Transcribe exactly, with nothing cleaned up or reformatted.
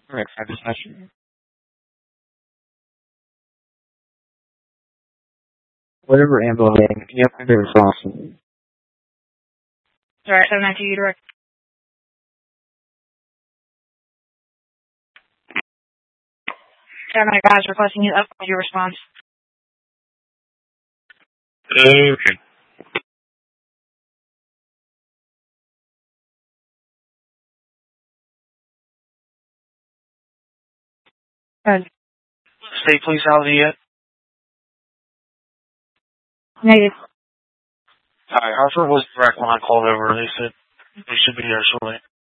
Correct for discussion. Whatever Ambo name, can you have the response? Alright, seven nine two, you direct. Paramedic guys requesting you up with your response. Okay. Good. State police out yet? Negative. Alright, Hartford was direct when I called over. They said we should be there shortly.